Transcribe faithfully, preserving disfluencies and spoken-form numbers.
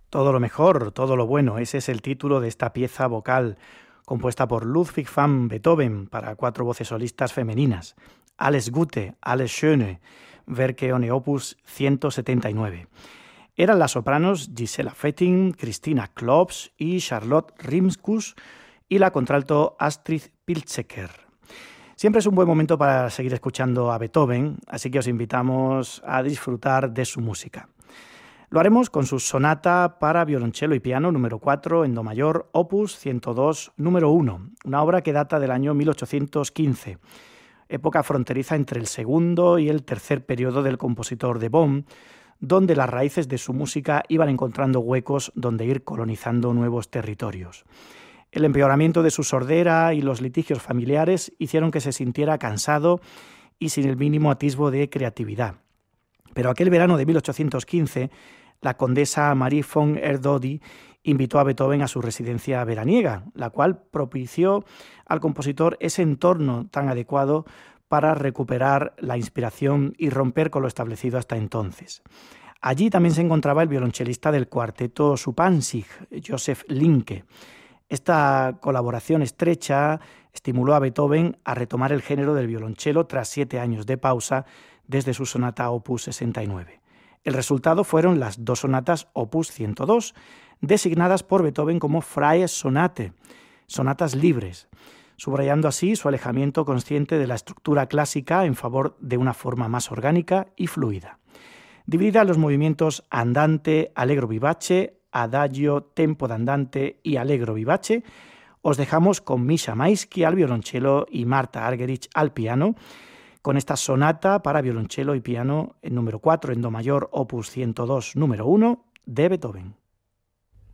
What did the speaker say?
Todo lo mejor, todo lo bueno, ese es el título de esta pieza vocal compuesta por Ludwig van Beethoven para cuatro voces solistas femeninas. Alles Gute, Alles Schöne, Werke ohne Opus ciento setenta y nueve. Eran las sopranos Gisela Fetting, Christina Klops y Charlotte Rimskus y la contralto Astrid Pilzeker. Siempre es un buen momento para seguir escuchando a Beethoven, así que os invitamos a disfrutar de su música. Lo haremos con su sonata para violonchelo y piano número cuatro en do mayor, opus ciento dos, número uno, una obra que data del año mil ochocientos quince, época fronteriza entre el segundo y el tercer periodo del compositor de Bonn, donde las raíces de su música iban encontrando huecos donde ir colonizando nuevos territorios. El empeoramiento de su sordera y los litigios familiares hicieron que se sintiera cansado y sin el mínimo atisbo de creatividad. Pero aquel verano de mil ochocientos quince, la condesa Marie von Erdődy invitó a Beethoven a su residencia veraniega, la cual propició al compositor ese entorno tan adecuado para recuperar la inspiración y romper con lo establecido hasta entonces. Allí también se encontraba el violonchelista del cuarteto Schuppanzig, Joseph Linke. Esta colaboración estrecha estimuló a Beethoven a retomar el género del violonchelo tras siete años de pausa desde su sonata opus sesenta y nueve. El resultado fueron las dos sonatas opus ciento dos, designadas por Beethoven como Freie Sonate, sonatas libres, subrayando así su alejamiento consciente de la estructura clásica en favor de una forma más orgánica y fluida. Dividida en los movimientos andante, allegro vivace, adagio, tempo d'andante y allegro vivace, os dejamos con Misha Maisky al violonchelo y Marta Argerich al piano, con esta sonata para violonchelo y piano en número cuatro en do mayor, opus ciento dos, número uno, de Beethoven.